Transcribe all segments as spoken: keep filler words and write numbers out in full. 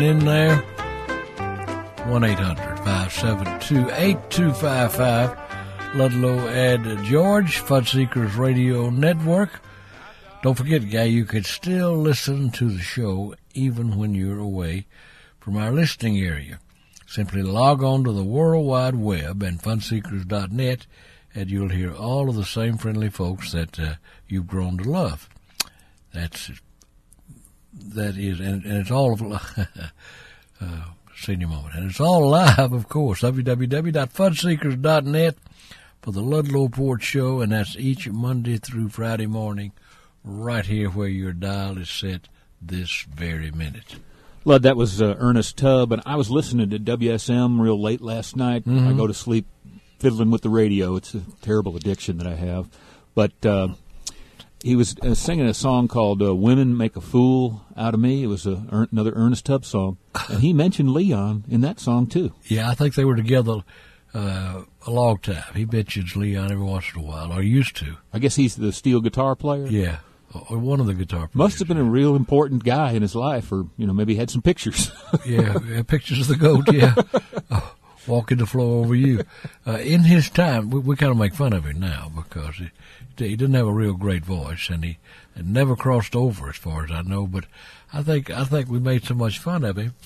in there. one eight hundred five seven two eight two five five. Ludlow and George, Funseekers Radio Network. Don't forget, guy, you can still listen to the show even when you're away from our listening area. Simply log on to the World Wide Web and funseekers dot net, and you'll hear all of the same friendly folks that uh, you've grown to love. That's that is, and, and it's all of uh, senior moment, and it's all live, of course. w w w dot funseekers dot net for the Ludlow Port Show, and that's each Monday through Friday morning, right here where your dial is set this very minute. Lud, that was uh, Ernest Tubb, and I was listening to W S M real late last night. Mm-hmm. I go to sleep fiddling with the radio. It's a terrible addiction that I have. But uh, he was uh, singing a song called uh, Women Make a Fool Out of Me. It was a, er, another Ernest Tubb song, and he mentioned Leon in that song, too. Yeah, I think they were together uh, a long time. He mentions Leon every once in a while, or used to. I guess he's the steel guitar player? Yeah. Or one of the guitar players. Must have been a real important guy in his life, or, you know, maybe he had some pictures. yeah, yeah, pictures of the goat, yeah. Oh, walking the floor over you. Uh, in his time, we, we kind of make fun of him now because he, he didn't have a real great voice, and he had never crossed over as far as I know, but I think I think we made so much fun of him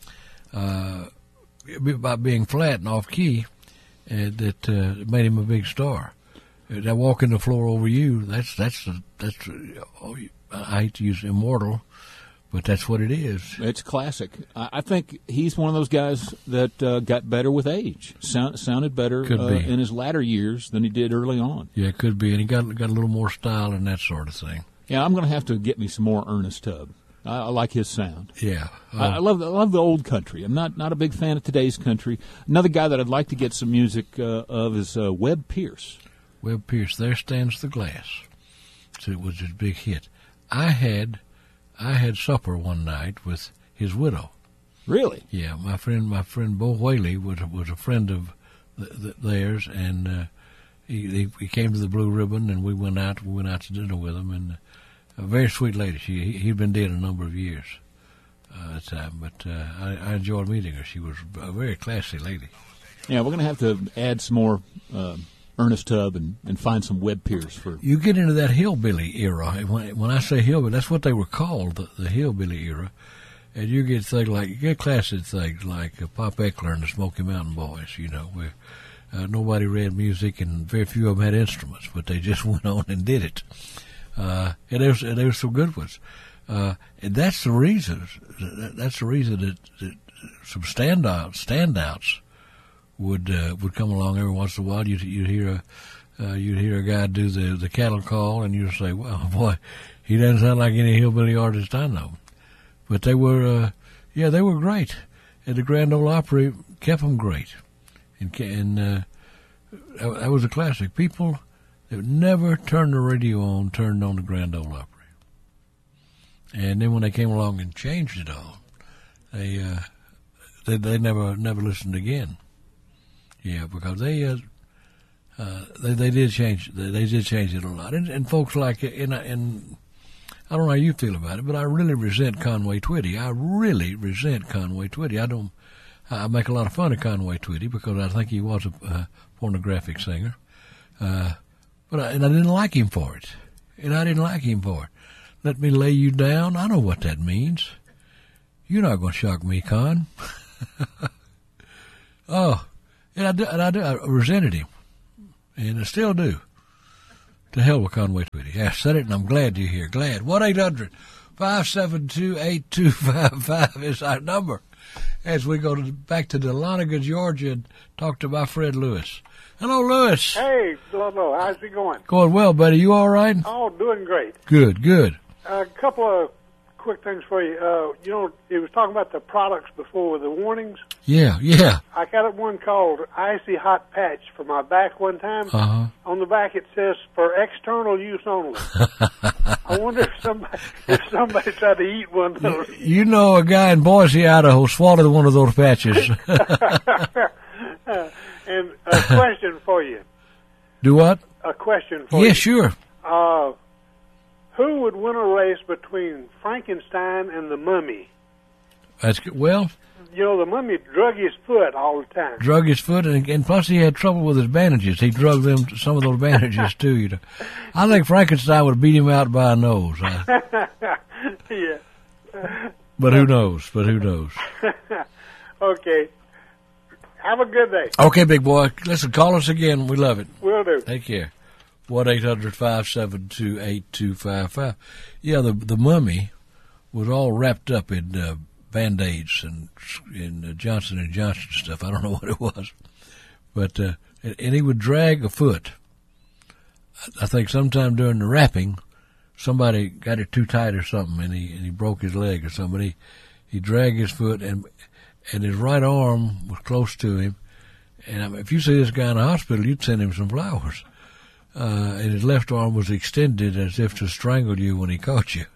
uh, by being flat and off-key and that uh, it made him a big star. That walking the floor over you, that's, that's, that's, oh, I hate to use immortal, but that's what it is. It's classic. I think he's one of those guys that uh, got better with age. Sound, sounded better uh, in his latter years than he did early on. Yeah, it could be, and he got got a little more style and that sort of thing. Yeah, I'm going to have to get me some more Ernest Tubb. I, I like his sound. Yeah, uh, I, I love I love the old country. I'm not not a big fan of today's country. Another guy that I'd like to get some music uh, of is uh, Webb Pierce. Webb Pierce, There Stands the Glass. So it was his big hit. I had I had supper one night with his widow. Really? Yeah, my friend my friend Bo Whaley was was a friend of the, the, theirs, and uh, he, he he came to the Blue Ribbon, and we went out we went out to dinner with him, and a very sweet lady. She he'd been dead a number of years uh, at the time, but uh, I, I enjoyed meeting her. She was a very classy lady. Yeah, we're going to have to add some more. Uh, Ernest Tubb and, and find some Webb Pierce for. You get into that hillbilly era. When, when I say hillbilly, that's what they were called, the, the hillbilly era. And you get things like, you get classic things like uh, Pop Eckler and the Smoky Mountain Boys, you know, where uh, nobody read music and very few of them had instruments, but they just went on and did it. Uh, and there was, and there was some good ones. Uh, and that's the reason, that's the reason that, that some standout, standouts would uh, would come along every once in a while. You'd, you'd hear a uh, you'd hear a guy do the the cattle call, and you'd say, "Well, boy, he doesn't sound like any hillbilly artist I know." But they were, uh, yeah, they were great, and the Grand Ole Opry kept them great, and and uh, that was a classic. People that never turned the radio on turned on the Grand Ole Opry, and then when they came along and changed it all, they uh, they they never never listened again. Yeah, because they uh, uh, they they did change they, they did change it a lot, and, and folks like and and I don't know how you feel about it, but I really resent Conway Twitty. I really resent Conway Twitty. I don't. I make a lot of fun of Conway Twitty because I think he was a uh, pornographic singer, uh, but I, and I didn't like him for it, and I didn't like him for it. Let me lay you down. I know what that means. You're not going to shock me, Con. oh. And I, do, and I do. I resented him, and I still do. To hell with Conway Twitty. I said it, and I'm glad you're here. Glad. one eight hundred five seven two eight two five five is our number. As we go to, back to Dahlonega, Georgia, and talk to my friend Lewis. Hello, Lewis. Hey, hello. How's it going? Going well, buddy. You all right? Oh, doing great. Good, good. A uh, couple of quick things for you. Uh, you know, it was talking about the products before, the warnings. Yeah, yeah. I got one called Icy Hot Patch for my back one time. Uh-huh. On the back it says, for external use only. I wonder if somebody, if somebody tried to eat one of those. You know a guy in Boise, Idaho swallowed one of those patches. uh, and a question for you. Do what? A question for yeah, you. Yeah, sure. Uh, who would win a race between Frankenstein and the Mummy? That's good. Well, You know, the mummy drug his foot all the time. drug his foot, and, and plus he had trouble with his bandages. He drug them some of those bandages too. You know, I think Frankenstein would beat him out by a nose. I, Yeah. but who knows? But who knows? Okay. Have a good day. Okay, big boy. Listen, call us again. We love it. Will do. Take care. one eight hundred five seven two eight two five five. Yeah, the the mummy was all wrapped up in uh, Band-Aids and in uh, Johnson and Johnson stuff. I don't know what it was, but uh, and, and he would drag a foot. I think sometime during the wrapping, somebody got it too tight or something, and he and he broke his leg or something. He he dragged his foot, and and his right arm was close to him. And I mean, if you see this guy in the hospital, you'd send him some flowers. Uh, and his left arm was extended as if to strangle you when he caught you.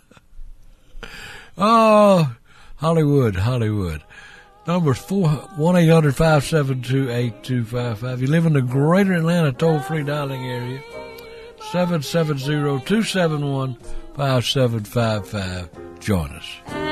Oh, Hollywood, Hollywood. Number's four one eight hundred five seven two eight two five five. You live in the greater Atlanta toll-free dialing area, seven seven zero two seven one five seven five five. Join us.